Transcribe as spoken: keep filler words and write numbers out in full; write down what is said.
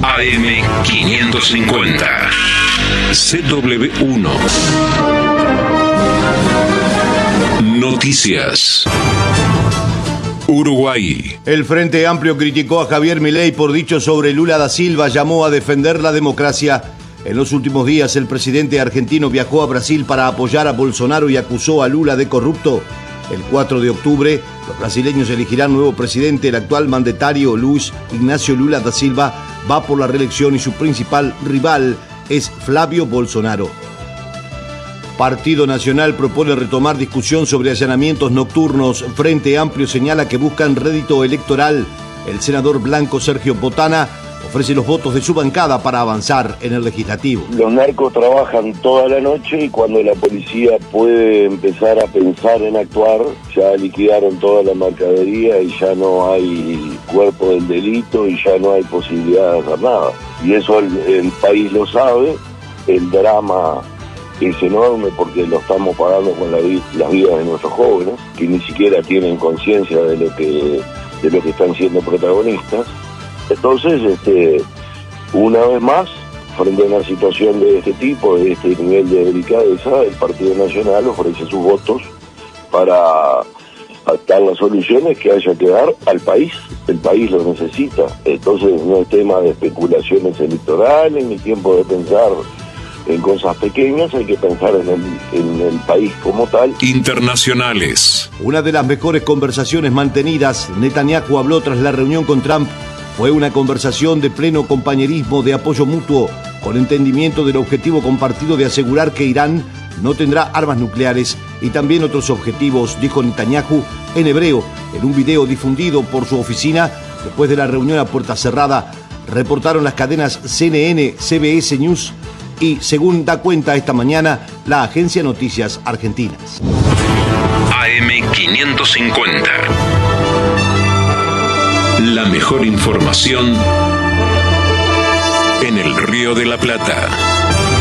A M quinientos cincuenta. C W uno. Noticias. Uruguay. El Frente Amplio criticó a Javier Milei por dichos sobre Lula da Silva, llamó a defender la democracia. En los últimos días, el presidente argentino viajó a Brasil para apoyar a Bolsonaro y acusó a Lula de corrupto. El cuatro de octubre, los brasileños elegirán nuevo presidente. El actual mandatario, Luis Ignacio Lula da Silva, va por la reelección y su principal rival es Flavio Bolsonaro. Partido Nacional propone retomar discusión sobre allanamientos nocturnos. Frente Amplio señala que buscan rédito electoral. El senador blanco Sergio Botana ofrece los votos de su bancada para avanzar en el legislativo. Los narcos trabajan toda la noche y cuando la policía puede empezar a pensar en actuar, ya liquidaron toda la mercadería y ya no hay cuerpo del delito y ya no hay posibilidad de hacer nada. Y eso el, el país lo sabe, el drama es enorme porque lo estamos pagando con la vi- las vidas de nuestros jóvenes, que ni siquiera tienen conciencia de lo que de lo que están siendo protagonistas. Entonces, este, una vez más, frente a una situación de este tipo, de este nivel de delicadeza, el Partido Nacional ofrece sus votos para dar las soluciones que haya que dar al país. El país lo necesita. Entonces, no es tema de especulaciones electorales, ni tiempo de pensar en cosas pequeñas, hay que pensar en el, en el país como tal. Internacionales. Una de las mejores conversaciones mantenidas, Netanyahu habló tras la reunión con Trump. Fue una conversación de pleno compañerismo, de apoyo mutuo, con entendimiento del objetivo compartido de asegurar que Irán no tendrá armas nucleares y también otros objetivos, dijo Netanyahu en hebreo, en un video difundido por su oficina después de la reunión a puerta cerrada. Reportaron las cadenas C N N, C B S News y, según da cuenta esta mañana, la agencia Noticias Argentinas. A M quinientos cincuenta. La mejor información en el Río de la Plata.